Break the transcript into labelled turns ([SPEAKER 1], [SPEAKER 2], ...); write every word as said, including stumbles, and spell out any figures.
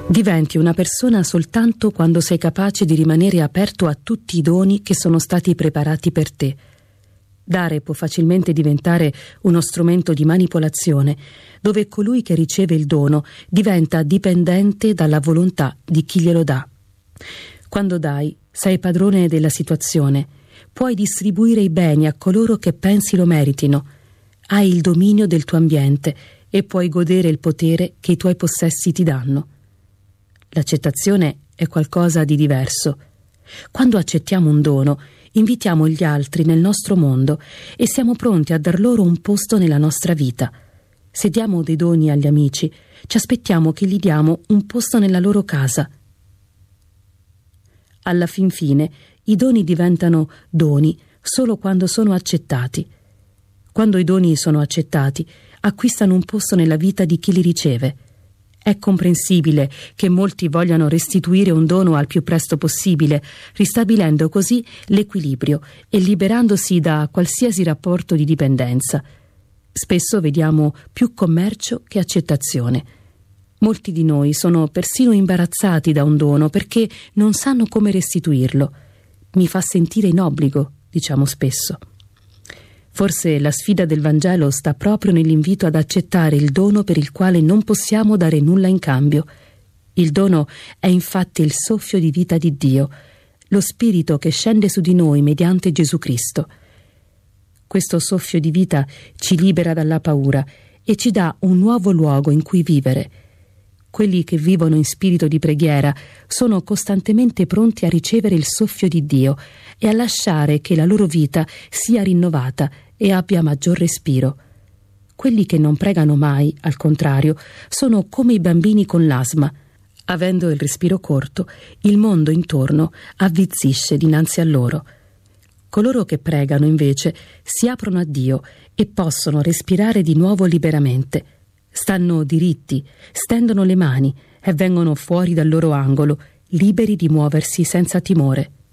[SPEAKER 1] Diventi una persona soltanto quando sei capace di rimanere aperto a tutti i doni che sono stati preparati per te. Dare può facilmente diventare uno strumento di manipolazione, dove colui che riceve il dono diventa dipendente dalla volontà di chi glielo dà. Quando dai, sei padrone della situazione, puoi distribuire i beni a coloro che pensi lo meritino, hai il dominio del tuo ambiente e puoi godere il potere che i tuoi possessi ti danno. L'accettazione è qualcosa di diverso. Quando accettiamo un dono, invitiamo gli altri nel nostro mondo e siamo pronti a dar loro un posto nella nostra vita. Se diamo dei doni agli amici, ci aspettiamo che gli diamo un posto nella loro casa. Alla fin fine, i doni diventano doni solo quando sono accettati. Quando i doni sono accettati, acquistano un posto nella vita di chi li riceve. È comprensibile che molti vogliano restituire un dono al più presto possibile, ristabilendo così l'equilibrio e liberandosi da qualsiasi rapporto di dipendenza. Spesso vediamo più commercio che accettazione. Molti di noi sono persino imbarazzati da un dono perché non sanno come restituirlo. Mi fa sentire in obbligo, diciamo spesso. Forse la sfida del Vangelo sta proprio nell'invito ad accettare il dono per il quale non possiamo dare nulla in cambio. Il dono è infatti il soffio di vita di Dio, lo Spirito che scende su di noi mediante Gesù Cristo. Questo soffio di vita ci libera dalla paura e ci dà un nuovo luogo in cui vivere. Quelli che vivono in spirito di preghiera sono costantemente pronti a ricevere il soffio di Dio e a lasciare che la loro vita sia rinnovata e abbia maggior respiro. Quelli che non pregano mai, al contrario, sono come i bambini con l'asma. Avendo il respiro corto, il mondo intorno avvizzisce dinanzi a loro. Coloro che pregano, invece, si aprono a Dio e possono respirare di nuovo liberamente. Stanno diritti, stendono le mani e vengono fuori dal loro angolo, liberi di muoversi senza timore.